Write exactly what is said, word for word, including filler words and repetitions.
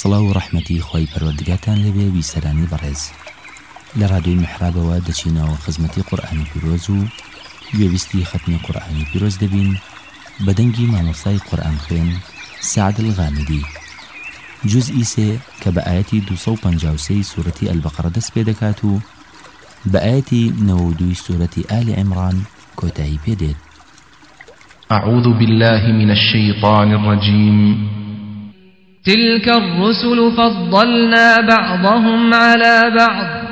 سڵاو و ڕەحمەتی خۆی پەروەردگارتان لەبێ بیسەرانی بەڕێز لە ڕادیۆی میحرابەوە دەچینەوە خزمەتی قورئانی پیرۆز و گوێویستی ختمی قورئانی پیرۆز دەبین بە دەنگی مامۆستای قورئان خوێن سعد الغامدی جوزئی سێ کە بە ئاەتی دووسە و پەنجا و سێی سوورەتی ئەلبەقەرە دەست پێ دەکات و بە ئاەتی نەوە و دووی سوورەتی ئالی عیمڕان کۆتایی پێدێت. أعوذ بالله من الشيطان الرجيم تلك الرسل فضلنا بعضهم على بعض